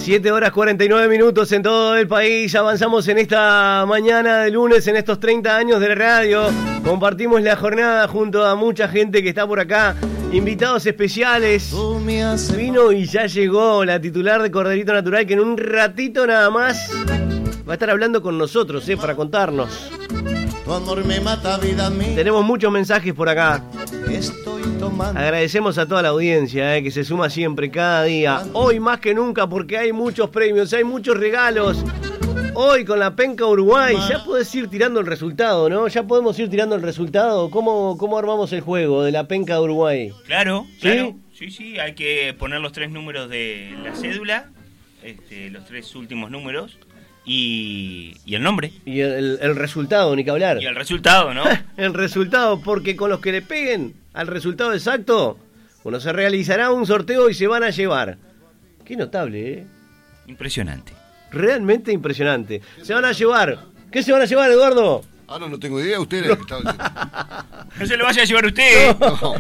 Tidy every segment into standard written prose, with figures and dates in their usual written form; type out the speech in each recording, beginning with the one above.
7 horas 49 minutos en todo el país. Avanzamos en esta mañana de lunes, en estos 30 años de la radio. Compartimos la jornada junto a mucha gente que está por acá. Invitados especiales. Vino y ya llegó la titular de Corderito Natural, que en un ratito nada más va a estar hablando con nosotros, para contarnos. Tu amor me mata, vida mía. Tenemos muchos mensajes por acá. Estoy tomando. Agradecemos a toda la audiencia que se suma siempre, cada día. Hoy más que nunca, porque hay muchos premios, hay muchos regalos. Hoy con la Penca Uruguay, ya podés ir tirando el resultado, ¿no? Ya podemos ir tirando el resultado. ¿Cómo armamos el juego de la Penca Uruguay? Claro, ¿Sí? claro. Sí, hay que poner los 3 números de la cédula, los 3 últimos números. Y el nombre. Y el resultado, ni que hablar. Y el resultado, ¿no? El resultado, porque con los que le peguen al resultado exacto, bueno, se realizará un sorteo y se van a llevar. Qué notable, ¿eh? Impresionante. Realmente impresionante. Se van a llevar. ¿Qué se van a llevar, Eduardo? Ahora no tengo idea, ustedes. No se lo vaya a llevar usted. No.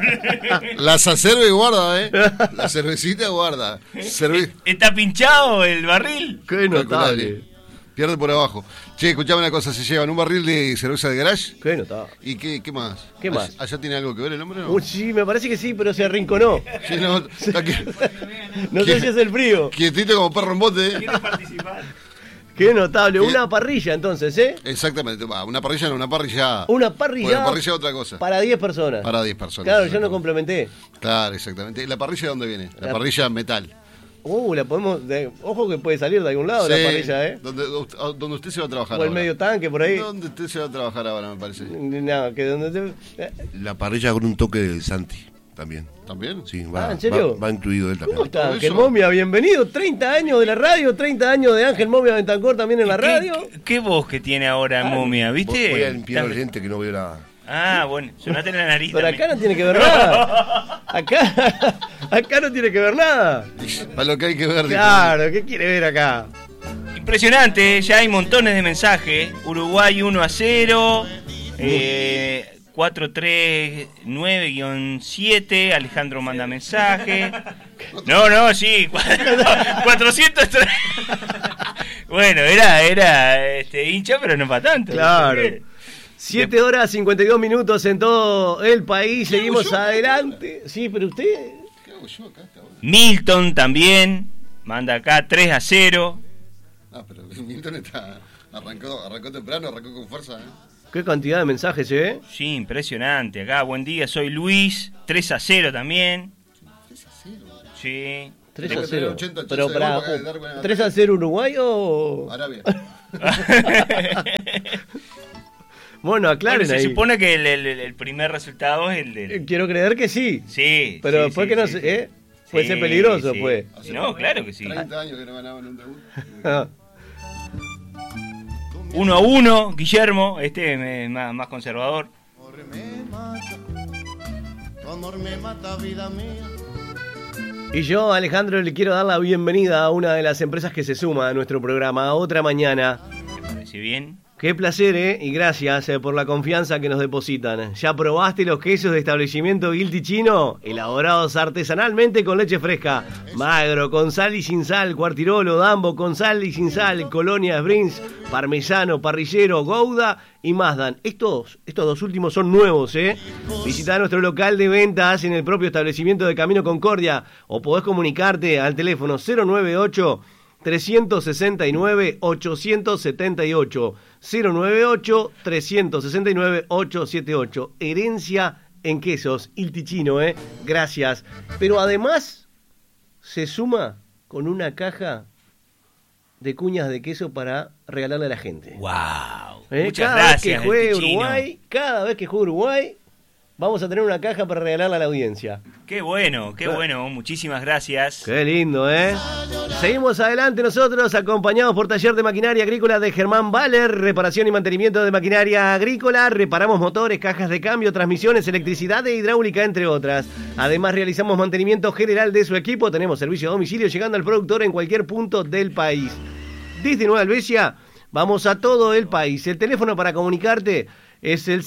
La sacerve guarda, La cervecita guarda. ¿Está pinchado el barril? Qué notable. Pierde por abajo. Che, escuchame una cosa, se llevan un barril de cerveza de garage. Qué notable. ¿Y qué más? ¿Qué más? ¿Allá tiene algo que ver el hombre o no? Sí, me parece que sí, pero se arrinconó. Sí, no, está No sé si es el frío. Quietito como perro en bote. ¿Quiere participar? Qué notable. Una parrilla, entonces, Exactamente. Una parrilla no, una parrilla. Una parrilla. Una parrilla es otra cosa. Para 10 personas. Para 10 personas. Claro, yo no complementé. Claro, exactamente. ¿La parrilla de dónde viene? La parrilla metal. La podemos. Ojo que puede salir de algún lado la parrilla, Donde usted se va a trabajar o el ahora. medio tanque por ahí. ¿Dónde usted se va a trabajar ahora, me parece? No, que donde La parrilla con un toque del Santi también. ¿También? Sí, va, ¿en serio? va incluido él también. ¿Cómo está Por Ángel eso. Momia? Bienvenido. 30 años de la radio, 30 años de Ángel Momia Bentancor también en la radio. ¿Qué voz que tiene ahora Momia, viste? Voy a limpiar el lente que no veo nada. Ah, bueno, sonate en la nariz. Pero también. acá no tiene que ver nada. Acá no tiene que ver nada. Para lo que hay que ver. Claro, ¿qué quiere ver acá? Impresionante, ya hay montones de mensajes. Uruguay 1-0, 439-7, Alejandro manda mensaje. No, sí, 403. Bueno, era hincha, pero no para tanto. Claro. 7 horas 52 minutos en todo el país. Seguimos adelante. Sí, pero usted. ¿Qué hago yo acá hasta ahora? Milton también manda acá 3-0. Ah, pero Milton arrancó temprano, arrancó con fuerza, Qué cantidad de mensajes, Sí, impresionante. Acá, buen día, soy Luis. 3-0 también. 3-0. Sí. 3-0. 80 Pero de para gol para dar buena- 3-0 Uruguay o. Arabia. Bueno, aclaren Bueno, se ahí. supone que el primer resultado es el del... Quiero creer que sí. Sí. Pero sí, después sí, que no sí, sé, sí. puede ser peligroso, sí. pues. No, claro que sí. 30 años que no ganaban un debut. 1-1, Guillermo, es más conservador. Tu amor me mata, vida mía. Y yo, Alejandro, le quiero dar la bienvenida a una de las empresas que se suma a nuestro programa Otra Mañana. ¿Te parece bien? Qué placer, y gracias por la confianza que nos depositan. ¿Ya probaste los quesos de establecimiento Guilty Chino? Elaborados artesanalmente con leche fresca, magro, con sal y sin sal, Cuartirolo, Dambo, con sal y sin sal, Colonia, Brins, Parmesano, Parrillero, Gouda y Mazdan. Estos dos últimos son nuevos, Visita nuestro local de ventas en el propio establecimiento de Camino Concordia o podés comunicarte al teléfono 098 369 878 098 369 878. Herencia en quesos, Il Ticino, gracias. Pero además se suma con una caja de cuñas de queso para regalarle a la gente. ¡Wow! Cada Muchas vez que gracias, juegue El Ticino. Uruguay, vamos a tener una caja para regalarle a la audiencia. Qué bueno, muchísimas gracias. Qué lindo, Seguimos adelante nosotros, acompañados por Taller de Maquinaria Agrícola de Germán Baller, reparación y mantenimiento de maquinaria agrícola, reparamos motores, cajas de cambio, transmisiones, electricidad e hidráulica, entre otras. Además, realizamos mantenimiento general de su equipo, tenemos servicio a domicilio llegando al productor en cualquier punto del país. Desde Nueva Albesia, vamos a todo el país. El teléfono para comunicarte es el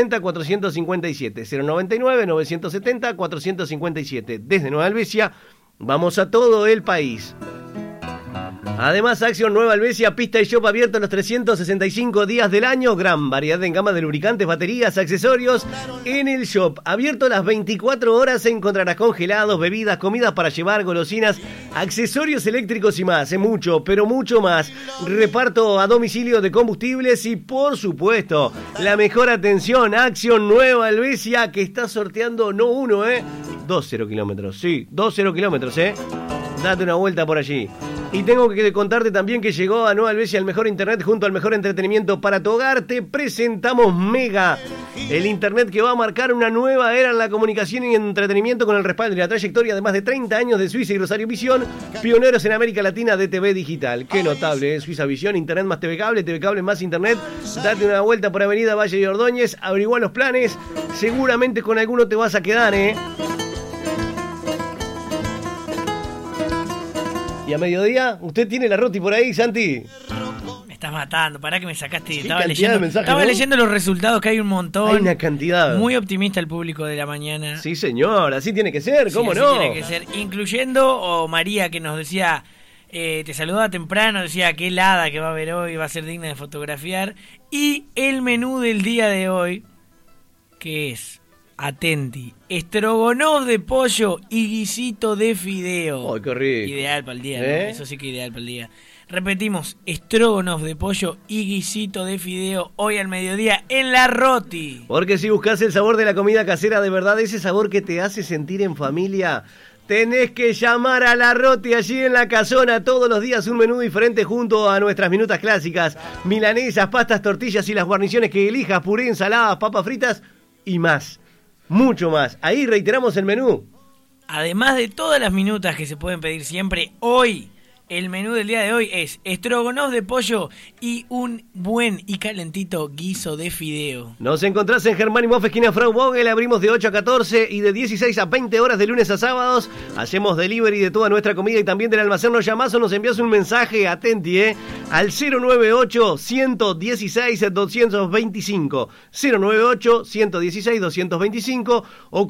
099-970-457. 099-970-457. Desde Nueva Albesia, Vamos a todo el país. Además, Action Nueva Helvecia, pista y shop abierto los 365 días del año. Gran variedad en gama de lubricantes, baterías, accesorios en el shop. Abierto las 24 horas, encontrarás congelados, bebidas, comidas para llevar, golosinas, accesorios eléctricos y más. Mucho, pero mucho más. Reparto a domicilio de combustibles y, por supuesto, la mejor atención. Action Nueva Helvecia, que está sorteando no uno, 2 kilómetros. Sí, 2 kilómetros, Date una vuelta por allí. Y tengo que contarte también que llegó a Nueva Helvecia el mejor internet junto al mejor entretenimiento para tu hogar. Te presentamos Mega, el internet que va a marcar una nueva era en la comunicación y entretenimiento con el respaldo y la trayectoria de más de 30 años de Suiza y Rosario Visión, pioneros en América Latina de TV digital. Qué notable, Suiza Visión, internet más TV cable más internet. Date una vuelta por Avenida Valle de Ordóñez, averiguá los planes, seguramente con alguno te vas a quedar, Y a mediodía, ¿usted tiene la roti por ahí, Santi? Me estás matando, pará que me sacaste. ¿Qué Estaba cantidad de mensajes, estaba no? leyendo los resultados, que hay un montón. Hay una cantidad. Muy optimista el público de la mañana. Sí, señor, así tiene que ser, ¿cómo sí, no? Así tiene que ser, incluyendo María, que nos decía, te saludaba temprano, decía qué helada que va a haber hoy, va a ser digna de fotografiar. Y el menú del día de hoy, que es... Atenti, estrogonoff de pollo y guisito de fideo. ¡Ay, qué rico! Ideal para el día, ¿no? Eso sí que ideal para el día. Repetimos, estrogonoff de pollo y guisito de fideo hoy al mediodía en La Roti. Porque si buscas el sabor de la comida casera de verdad, ese sabor que te hace sentir en familia, tenés que llamar a La Roti allí en La Casona. Todos los días un menú diferente junto a nuestras minutas clásicas. Milanesas, pastas, tortillas y las guarniciones que elijas, puré, ensaladas, papas fritas y más. Mucho más. Ahí reiteramos el menú. Además de todas las minutas que se pueden pedir siempre, hoy, el menú del día de hoy es estrogonoff de pollo y un buen y calentito guiso de fideo. Nos encontrás en Germán y Moff, esquina Frau Vogel. Abrimos de 8 a 14 y de 16 a 20 horas de lunes a sábados. Hacemos delivery de toda nuestra comida y también del almacén. Nos llamás o nos envías un mensaje, atenti, al 098-116-225. 098-116-225 o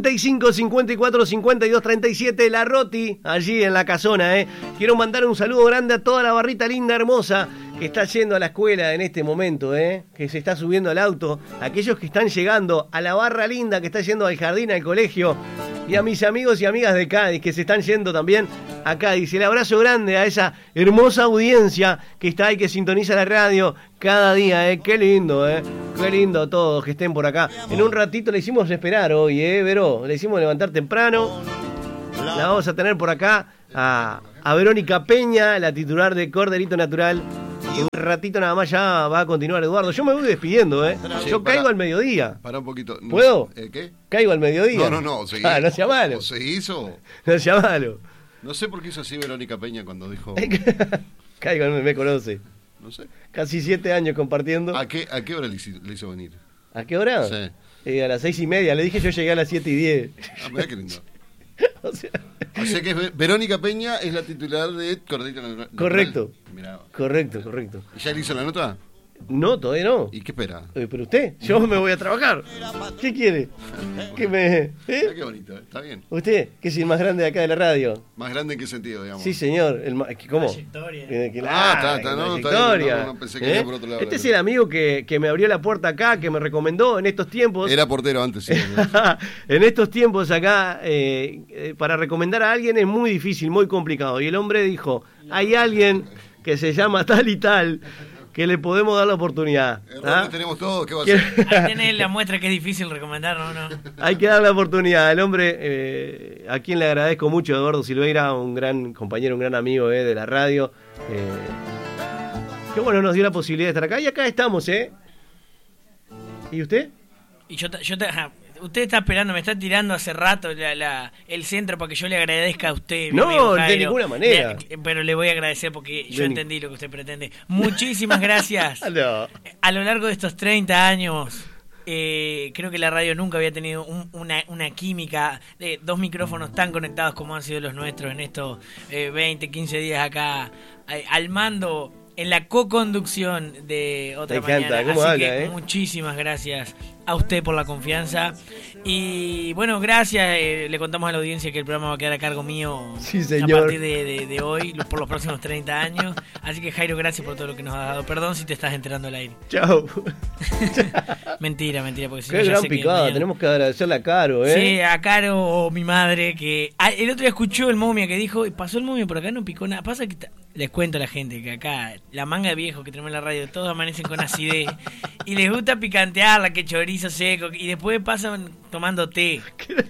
45-54-52-37. La Roti, allí en La Casona, Quiero mandar un saludo grande a toda la barrita linda, hermosa, que está yendo a la escuela en este momento, que se está subiendo al auto, aquellos que están llegando a la barra linda, que está yendo al jardín, al colegio, y a mis amigos y amigas de Cádiz, que se están yendo también a Cádiz. El abrazo grande a esa hermosa audiencia que está ahí, que sintoniza la radio cada día, qué lindo, qué lindo a todos que estén por acá. En un ratito le hicimos esperar hoy, Vero, le hicimos levantar temprano. La vamos a tener por acá a Verónica Peña, la titular de Corderito Natural. Y un ratito nada más ya va a continuar Eduardo. Yo me voy despidiendo, Sí, Yo caigo al mediodía. Para un poquito. No, ¿Puedo? ¿Qué? Caigo al mediodía. No, seguí. No sea malo. ¿O se hizo? No sea malo. No sé por qué hizo así Verónica Peña cuando dijo... Caigo, me conoce. No sé. Casi 7 años compartiendo. ¿A qué hora le hizo venir? ¿A qué hora? Sí. A las 6:30. Le dije yo llegué a las 7:10. Ah, mirá qué lindo. O sea, que Verónica Peña es la titular de Corderito Natural. Correcto. Mirá. Correcto. ¿Y ya le hizo la nota? No, todavía no. ¿Y qué espera? Pero usted, yo me voy a trabajar. ¿Qué quiere? ¿Qué me...? Mirá qué bonito, está bien. ¿Usted, que es el más grande de acá de la radio? ¿Más grande en qué sentido, digamos? Sí, señor. ¿Cómo? Trayectoria. Está, no, trayectoria. no, pensé que era por otro lado. Este es el amigo que me abrió la puerta acá, que me recomendó en estos tiempos. Era portero antes, sí. En estos tiempos acá, para recomendar a alguien es muy difícil, muy complicado. Y el hombre dijo, hay alguien que se llama tal y tal, que le podemos dar la oportunidad. Errores tenemos todos, ¿qué va a hacer? Ahí tenés la muestra que es difícil recomendar, ¿no? Hay que dar la oportunidad. El hombre, a quien le agradezco mucho, Eduardo Silveira, un gran compañero, un gran amigo de la radio, que bueno, nos dio la posibilidad de estar acá. Y acá estamos, ¿Y usted? Y usted está esperando, me está tirando hace rato el centro para que yo le agradezca a usted. No, amigo de Jairo. ninguna manera. Pero le voy a agradecer porque yo entendí lo que usted pretende. Muchísimas gracias. No. A lo largo de estos 30 años, creo que la radio nunca había tenido una química de dos micrófonos tan conectados como han sido los nuestros en estos 20, 15 días acá, al mando en la co-conducción de Otra Me encanta, Mañana. cómo Así habla, que muchísimas gracias a usted por la confianza. Y bueno, gracias. Le contamos a la audiencia que el programa va a quedar a cargo mío Sí, a señor. partir de hoy, por los próximos 30 años. Así que Jairo, gracias por todo lo que nos has dado. Perdón si te estás enterando al aire. Chao. Mentira, porque si Qué no, ya gran sé que picada, mañana- tenemos que agradecerle a Caro, ¿eh? Sí, a Caro o mi madre, que el otro día escuchó el momia que dijo, y pasó el momia por acá, no picó nada. Pasa que les cuento a la gente que acá, la manga de viejos que tenemos en la radio, todos amanecen con acidez y les gusta picantearla, que chorizo seco, y después pasan tomando té.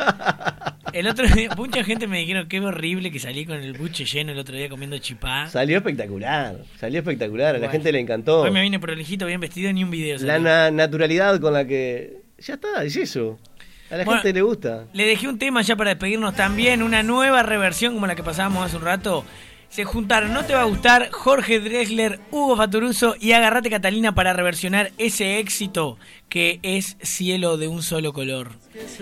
El otro día, mucha gente me dijeron que horrible que salí con el buche lleno el otro día comiendo chipá. Salió espectacular, a la Bueno, gente le encantó. Hoy me vine prolijito, bien vestido, ni un video. La salió. naturalidad con la que... Ya está, es eso. A la Bueno, gente le gusta. Le dejé un tema ya para despedirnos también, una nueva reversión como la que pasábamos hace un rato. Se juntaron, no te va a gustar, Jorge Drexler, Hugo Fatoruso y Agarrate Catalina para reversionar ese éxito que es Cielo de un solo color.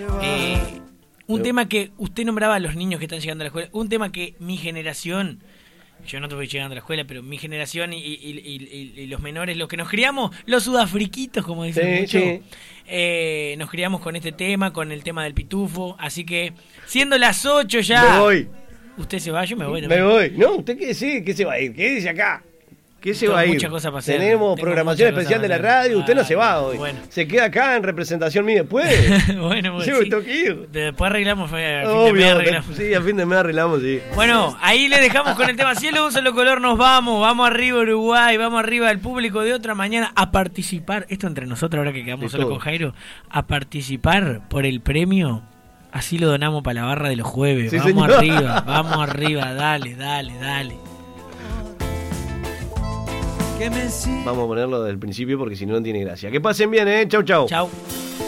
Un tema que usted nombraba a los niños que están llegando a la escuela, un tema que mi generación, yo no estoy llegando a la escuela, pero mi generación y los menores, los que nos criamos, los sudafriquitos, como dicen mucho, nos criamos con este tema, con el tema del pitufo, así que siendo las 8 ya... Me voy. ¿Usted se va? Yo me voy. Me voy. No, usted qué decir, ¿qué se va a ir? ¿Qué dice acá? ¿Qué se Tengo va a ir? muchas cosas para hacer. Tenemos Tengo programación muchas especial de cosas la para hacer. radio. Usted no se va hoy. Bueno. Se queda acá en representación mía después. Bueno, Sí, sí. me tengo que ir. Después arreglamos. A fin de mes Obvio. arreglamos. Sí, a fin de mes arreglamos, sí. Bueno, ahí le dejamos con el tema Cielo de un solo color. Nos vamos arriba Uruguay, vamos arriba al público de Otra Mañana a participar. Esto entre nosotros, ahora que quedamos De solo todo. con Jairo, a participar por el premio. Así lo donamos para la barra de los jueves. Sí, vamos señor. arriba, dale. Vamos a ponerlo desde el principio porque si no, no tiene gracia. Que pasen bien, ¿eh? Chau, chau. Chau.